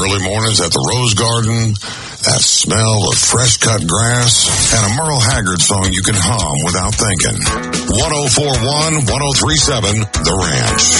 early mornings at the Rose Garden, that smell of fresh-cut grass, and a Merle Haggard song you can hum without thinking. 104.1, 103.7, The Ranch.